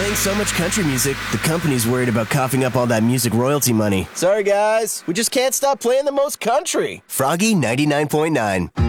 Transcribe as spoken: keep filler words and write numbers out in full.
Playing so much country music, the company's worried about coughing up all that music royalty money. Sorry guys, we just can't stop playing the most country. Froggy ninety-nine point nine.